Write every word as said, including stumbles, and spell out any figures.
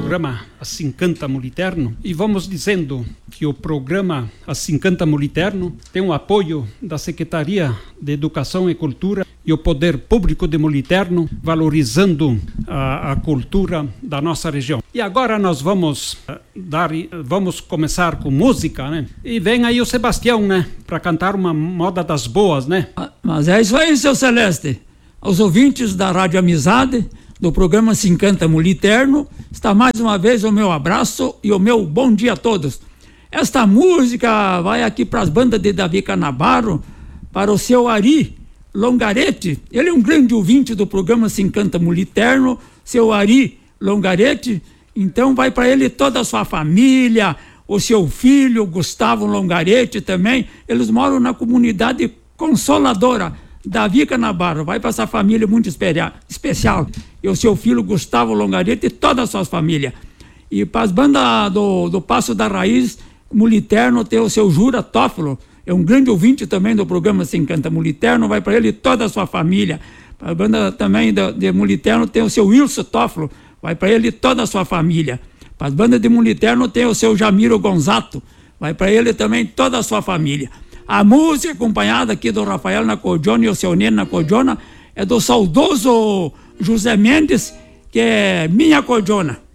programa Assim Canta Moliterno e vamos dizendo que o programa Assim Canta Moliterno tem o apoio da Secretaria de Educação e Cultura e o Poder Público de Moliterno, valorizando a, a cultura da nossa região. E agora nós vamos dar, vamos começar com música, né? E vem aí o Sebastião, né? Para cantar uma moda das boas, né? Mas é isso aí, seu Celeste. Aos ouvintes da Rádio Amizade, do programa Se Encanta Moliterno, está mais uma vez o meu abraço e o meu bom dia a todos. Esta música vai aqui para as bandas de Davi Canavaro, para o seu Ari Longarete. Ele é um grande ouvinte do programa Se Encanta Moliterno, seu Ari Longarete. Então vai para ele toda a sua família, o seu filho Gustavo Longarete também. Eles moram na comunidade Consoladora, Davi Canavaro. Vai para essa família muito especial. E o seu filho Gustavo Longarete e toda a sua família. E para as bandas do, do Passo da Raiz Moliterno tem o seu Jura Tófilo. É um grande ouvinte também do programa Se Encanta Moliterno. Vai para ele e toda a sua família. Para a banda também de, de Moliterno tem o seu Wilson Tófilo. Vai para ele e toda a sua família. Para as bandas de Moliterno tem o seu Jamiro Gonzato. Vai para ele também toda a sua família. A música acompanhada aqui do Rafael na cordiona e o seu Neno na cordiona é do saudoso José Mendes, que é Minha Cordiona.